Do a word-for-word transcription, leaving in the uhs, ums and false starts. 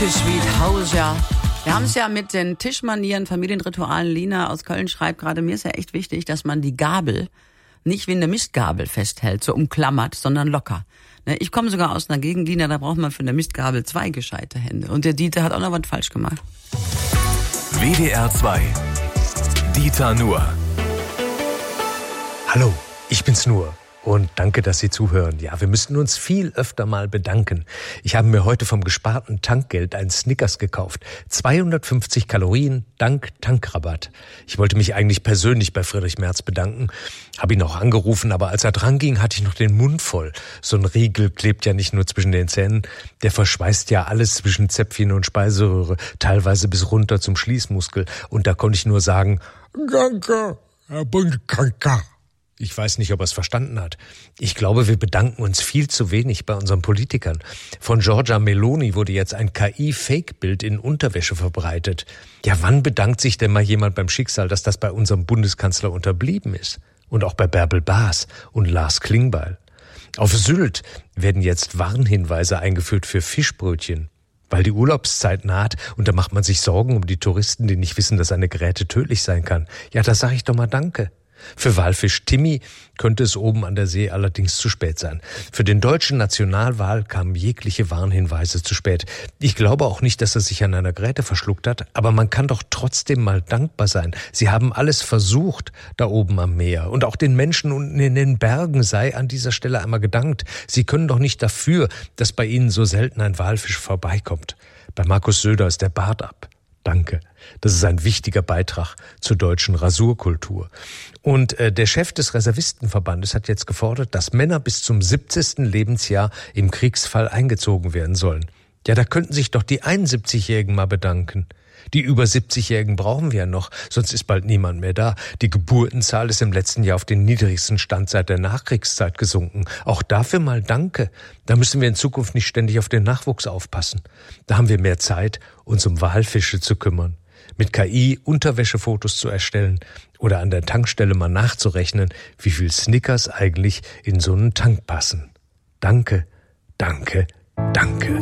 Bitteschön, Haus, ja. Wir haben es ja mit den Tischmanieren, Familienritualen. Lina aus Köln schreibt gerade, mir ist ja echt wichtig, dass man die Gabel nicht wie eine Mistgabel festhält, so umklammert, sondern locker. Ich komme sogar aus einer Gegend, Lina, da braucht man für eine Mistgabel zwei gescheite Hände. Und der Dieter hat auch noch was falsch gemacht. W D R zwei. Dieter Nuhr. Hallo, ich bin's Nuhr. Und danke, dass Sie zuhören. Ja, wir müssten uns viel öfter mal bedanken. Ich habe mir heute vom gesparten Tankgeld einen Snickers gekauft. zweihundertfünfzig Kalorien dank Tankrabatt. Ich wollte mich eigentlich persönlich bei Friedrich Merz bedanken, habe ihn auch angerufen, aber als er dran ging, hatte ich noch den Mund voll. So ein Riegel klebt ja nicht nur zwischen den Zähnen, der verschweißt ja alles zwischen Zäpfchen und Speiseröhre, teilweise bis runter zum Schließmuskel. Und da konnte ich nur sagen, danke, Herr Bundeskanzler. Ich weiß nicht, ob er es verstanden hat. Ich glaube, wir bedanken uns viel zu wenig bei unseren Politikern. Von Giorgia Meloni wurde jetzt ein K I-Fake-Bild in Unterwäsche verbreitet. Ja, wann bedankt sich denn mal jemand beim Schicksal, dass das bei unserem Bundeskanzler unterblieben ist? Und auch bei Bärbel Baas und Lars Klingbeil. Auf Sylt werden jetzt Warnhinweise eingeführt für Fischbrötchen, weil die Urlaubszeit naht und da macht man sich Sorgen um die Touristen, die nicht wissen, dass eine Gräte tödlich sein kann. Ja, da sage ich doch mal Danke. Für Walfisch Timmy könnte es oben an der See allerdings zu spät sein. Für den deutschen Nationalwal kamen jegliche Warnhinweise zu spät. Ich glaube auch nicht, dass er sich an einer Gräte verschluckt hat, aber man kann doch trotzdem mal dankbar sein. Sie haben alles versucht da oben am Meer und auch den Menschen unten in den Bergen sei an dieser Stelle einmal gedankt. Sie können doch nicht dafür, dass bei ihnen so selten ein Walfisch vorbeikommt. Bei Markus Söder ist der Bart ab. Danke. Das ist ein wichtiger Beitrag zur deutschen Rasurkultur. Und äh, der Chef des Reservistenverbandes hat jetzt gefordert, dass Männer bis zum siebzigsten Lebensjahr im Kriegsfall eingezogen werden sollen. Ja, da könnten sich doch die einundsiebzigjährigen mal bedanken. Die über siebzigjährigen brauchen wir ja noch, sonst ist bald niemand mehr da. Die Geburtenzahl ist im letzten Jahr auf den niedrigsten Stand seit der Nachkriegszeit gesunken. Auch dafür mal Danke. Da müssen wir in Zukunft nicht ständig auf den Nachwuchs aufpassen. Da haben wir mehr Zeit, uns um Walfische zu kümmern, mit K I Unterwäschefotos zu erstellen oder an der Tankstelle mal nachzurechnen, wie viel Snickers eigentlich in so einen Tank passen. Danke, danke, danke.